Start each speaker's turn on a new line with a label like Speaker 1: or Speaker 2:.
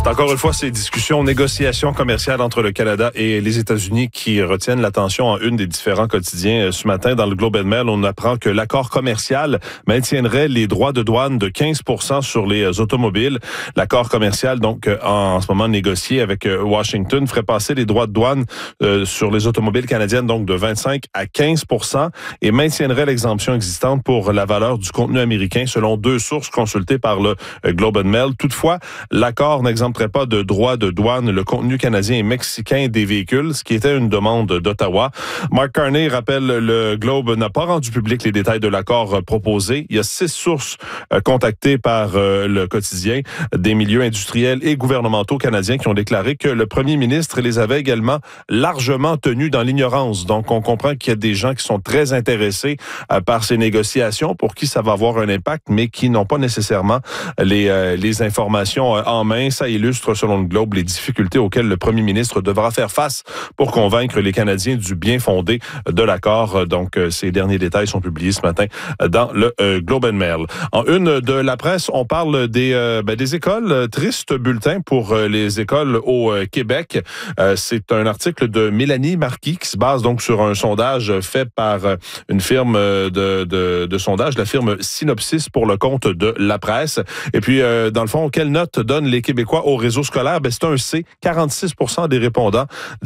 Speaker 1: Encore une fois, ces discussions, négociations commerciales entre le Canada et les États-Unis qui retiennent l'attention en une des différents quotidiens. Ce matin, dans le Globe and Mail, on apprend que l'accord commercial maintiendrait les droits de douane de 15% sur les automobiles. L'accord commercial, donc, en ce moment négocié avec Washington, ferait passer les droits de douane sur les automobiles canadiennes, donc de 25 à 15%, et maintiendrait l'exemption existante pour la valeur du contenu américain, selon deux sources consultées par le Globe and Mail. Toutefois, l'accord n'exempterait pas de droits de douane le contenu canadien et mexicain des véhicules, ce qui était une demande d'Ottawa. Mark Carney rappelle, le Globe n'a pas rendu public les détails de l'accord proposé. Il y a 6 sources contactées par le quotidien, des milieux industriels et gouvernementaux canadiens qui ont déclaré que le premier ministre les avait également largement tenus dans l'ignorance. Donc, on comprend qu'il y a des gens qui sont très intéressés par ces négociations, pour qui ça va avoir un impact, mais qui n'ont pas nécessairement les informations en main. Ça illustre, selon le Globe, les difficultés auxquelles le premier ministre devra faire face pour convaincre les Canadiens du bien fondé de l'accord. Donc, ces derniers détails sont publiés ce matin dans le Globe and Mail. En une de la presse, on parle des écoles. Triste bulletin pour les écoles au Québec. C'est un article de Mélanie Marquis qui se base donc sur un sondage fait par une firme de sondage, la firme Synopsis, pour le compte de la presse. Et puis, dans le fond, quelle note donnent les Québécois au réseau scolaire? C'est un C. 46% des répondants